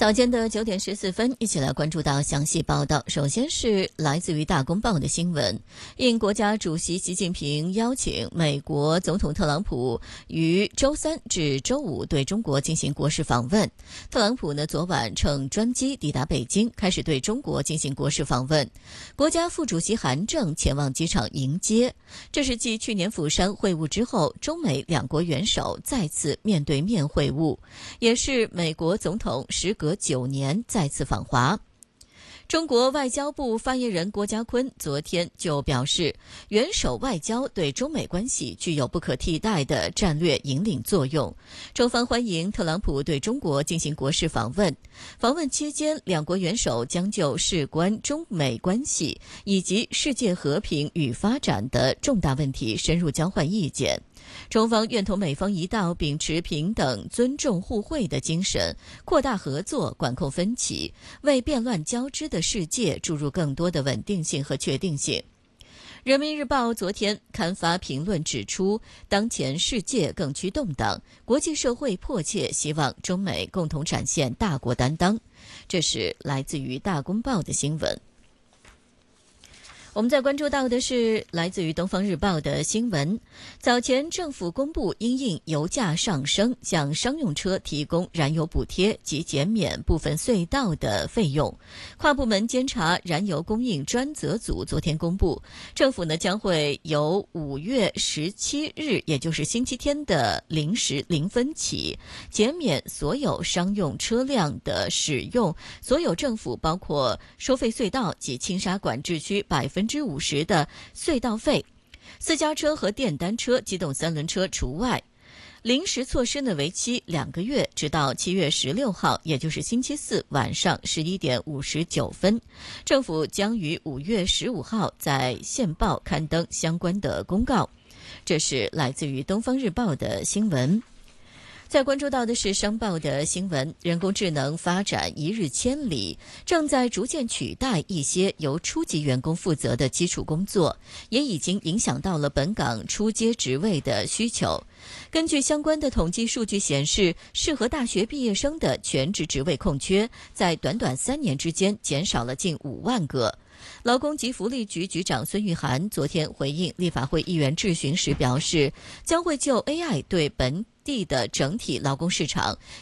早间的9点14分，一起来关注到详细报道。首先是来自于大公报的新闻，应国家主席习近平邀请，美国总统特朗普于周三至周五对中国进行国事访问。特朗普昨晚乘专机抵达北京，开始对中国进行国事访问。国家副主席韩正前往机场迎接。这是继去年釜山会晤之后，中美两国元首再次面对面会晤，也是美国总统时隔9年再次访华。中国外交部发言人郭家坤昨天就表示，元首外交对中美关系具有不可替代的战略引领作用。中方欢迎特朗普对中国进行国事访问，访问期间，两国元首将就事关中美关系以及世界和平与发展的重大问题深入交换意见。中方愿同美方一道，秉持平等、尊重、互惠的精神，扩大合作，管控分歧，为变乱交织的世界注入更多的稳定性和确定性。人民日报昨天刊发评论指出，当前世界更趋动荡，国际社会迫切希望中美共同展现大国担当。这是来自于大公报的新闻。我们再关注到的是来自于东方日报的新闻。早前政府公布因应油价上升，向商用车提供燃油补贴及减免部分隧道的费用。跨部门监察燃油供应专责组昨天公布，政府将会由5月17日，也就是星期天的0时0分起，减免所有商用车辆的使用所有政府包括收费隧道及轻沙管制区50%的隧道费，私家车和电单车、机动三轮车除外。临时措施为期2个月，直到7月16号，也就是星期四晚上11点59分。政府将于5月15号在线报刊登相关的公告。这是来自于东方日报的新闻。再关注到的是商报的新闻，人工智能发展一日千里，正在逐渐取代一些由初级员工负责的基础工作，也已经影响到了本岗初阶职位的需求。根据相关的统计数据显示，适合大学毕业生的全职职位空缺，在短短3年之间减少了近5万个。劳工及福利局局长孙玉菡昨天回应立法会议员质询时表示，将会就 AI 对本地的整体劳工市场